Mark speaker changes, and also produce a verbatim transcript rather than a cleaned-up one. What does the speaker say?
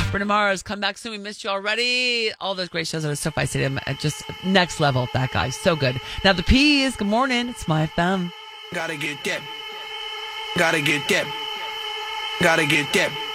Speaker 1: Bruno Mars, come back soon. We missed you already. All those great shows at SoFi Stadium. Just next level. That guy. So good. Now the P's. Good morning. It's my fam.
Speaker 2: Gotta get that. Gotta get that. Gotta get that.